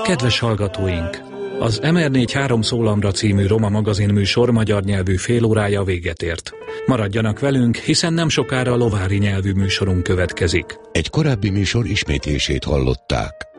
Kedves hallgatóink! Az MR4 szólamra című Roma magazin műsor magyar nyelvű félórája véget ért. Maradjanak velünk, hiszen nem sokára lovári nyelvű műsorunk következik. Egy korábbi műsor ismétlését hallották.